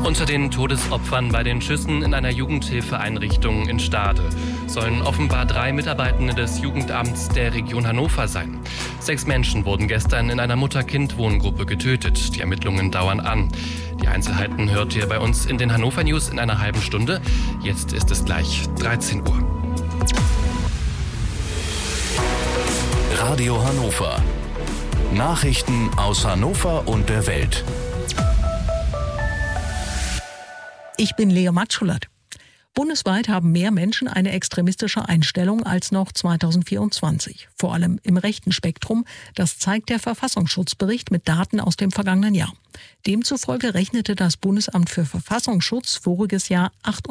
Unter den Todesopfern bei den Schüssen in einer Jugendhilfeeinrichtung in Stade sollen offenbar 3 Mitarbeitende des Jugendamts der Region Hannover sein. 6 Menschen wurden gestern in einer Mutter-Kind-Wohngruppe getötet. Die Ermittlungen dauern an. Die Einzelheiten hört ihr bei uns in den Hannover News in einer halben Stunde. Jetzt ist es gleich 13 Uhr. Radio Hannover. Nachrichten aus Hannover und der Welt. Ich bin Lea Matschulert. Bundesweit haben mehr Menschen eine extremistische Einstellung als noch 2024. Vor allem im rechten Spektrum. Das zeigt der Verfassungsschutzbericht mit Daten aus dem vergangenen Jahr. Demzufolge rechnete das Bundesamt für Verfassungsschutz voriges Jahr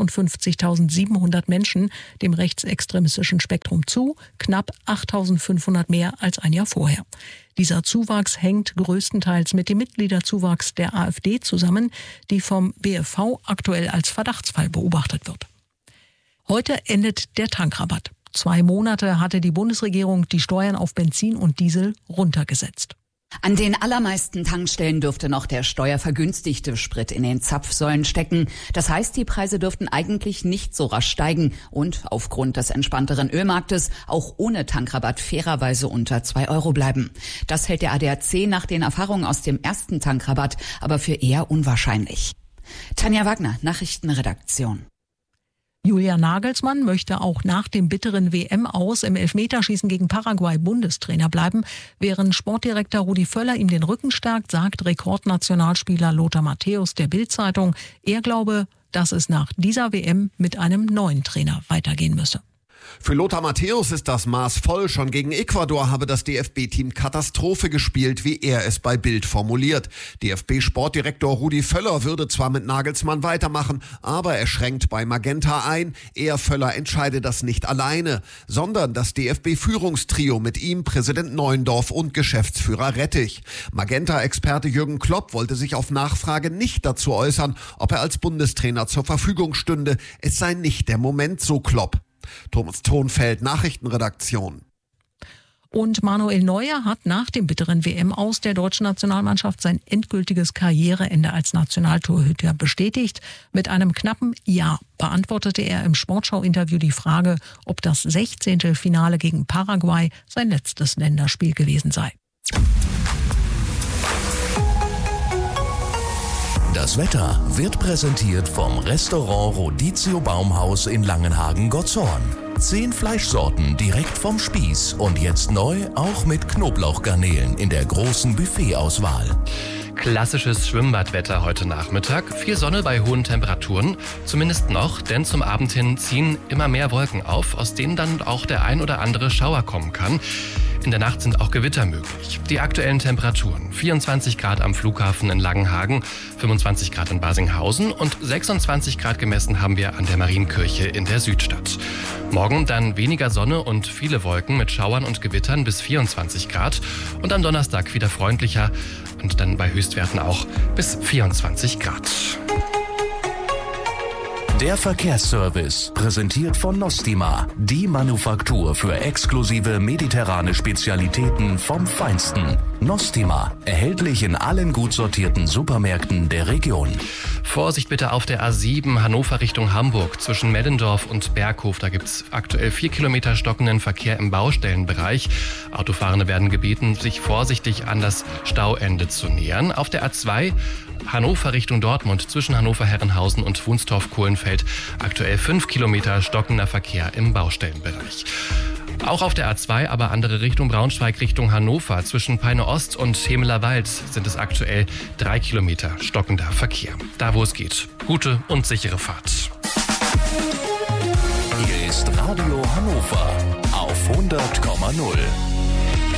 58.700 Menschen dem rechtsextremistischen Spektrum zu, knapp 8.500 mehr als ein Jahr vorher. Dieser Zuwachs hängt größtenteils mit dem Mitgliederzuwachs der AfD zusammen, die vom BfV aktuell als Verdachtsfall beobachtet wird. Heute endet der Tankrabatt. 2 Monate hatte die Bundesregierung die Steuern auf Benzin und Diesel runtergesetzt. An den allermeisten Tankstellen dürfte noch der steuervergünstigte Sprit in den Zapfsäulen stecken. Das heißt, die Preise dürften eigentlich nicht so rasch steigen und aufgrund des entspannteren Ölmarktes auch ohne Tankrabatt fairerweise unter 2 Euro bleiben. Das hält der ADAC nach den Erfahrungen aus dem ersten Tankrabatt aber für eher unwahrscheinlich. Tanja Wagner, Nachrichtenredaktion. Julian Nagelsmann möchte auch nach dem bitteren WM-Aus im Elfmeterschießen gegen Paraguay Bundestrainer bleiben. Während Sportdirektor Rudi Völler ihm den Rücken stärkt, sagt Rekordnationalspieler Lothar Matthäus der Bild-Zeitung, er glaube, dass es nach dieser WM mit einem neuen Trainer weitergehen müsse. Für Lothar Matthäus ist das Maß voll. Schon gegen Ecuador habe das DFB-Team Katastrophe gespielt, wie er es bei Bild formuliert. DFB-Sportdirektor Rudi Völler würde zwar mit Nagelsmann weitermachen, aber er schränkt bei Magenta ein. Er, Völler, entscheide das nicht alleine, sondern das DFB-Führungstrio mit ihm, Präsident Neuendorf und Geschäftsführer Rettich. Magenta-Experte Jürgen Klopp wollte sich auf Nachfrage nicht dazu äußern, ob er als Bundestrainer zur Verfügung stünde. Es sei nicht der Moment, so Klopp. Thomas Thonfeld, Nachrichtenredaktion. Und Manuel Neuer hat nach dem bitteren WM-Aus der deutschen Nationalmannschaft sein endgültiges Karriereende als Nationaltorhüter bestätigt. Mit einem knappen Ja beantwortete er im Sportschau-Interview die Frage, ob das 16. Finale gegen Paraguay sein letztes Länderspiel gewesen sei. Das Wetter wird präsentiert vom Restaurant Rodizio Baumhaus in Langenhagen-Gottshorn. 10 Fleischsorten direkt vom Spieß und jetzt neu auch mit Knoblauchgarnelen in der großen Buffetauswahl. Klassisches Schwimmbadwetter heute Nachmittag. Viel Sonne bei hohen Temperaturen. Zumindest noch, denn zum Abend hin ziehen immer mehr Wolken auf, aus denen dann auch der ein oder andere Schauer kommen kann. In der Nacht sind auch Gewitter möglich. Die aktuellen Temperaturen: 24 Grad am Flughafen in Langenhagen, 25 Grad in Basinghausen und 26 Grad gemessen haben wir an der Marienkirche in der Südstadt. Morgen dann weniger Sonne und viele Wolken mit Schauern und Gewittern bis 24 Grad und am Donnerstag wieder freundlicher und dann bei Höchstwerten auch bis 24 Grad. Der Verkehrsservice, präsentiert von Nostima, die Manufaktur für exklusive mediterrane Spezialitäten vom Feinsten. Nostima, erhältlich in allen gut sortierten Supermärkten der Region. Vorsicht bitte auf der A7 Hannover Richtung Hamburg zwischen Mellendorf und Berghof. Da gibt es aktuell 4 Kilometer stockenden Verkehr im Baustellenbereich. Autofahrende werden gebeten, sich vorsichtig an das Stauende zu nähern. Auf der A2 Hannover Richtung Dortmund zwischen Hannover-Herrenhausen und Wunstorf-Kohlenfeld aktuell 5 Kilometer stockender Verkehr im Baustellenbereich. Auch auf der A2, aber andere Richtung Braunschweig Richtung Hannover zwischen Peine Ost und Hemeler Wald sind es aktuell 3 Kilometer stockender Verkehr. Da wo es geht. Gute und sichere Fahrt. Hier ist Radio Hannover auf 100,0.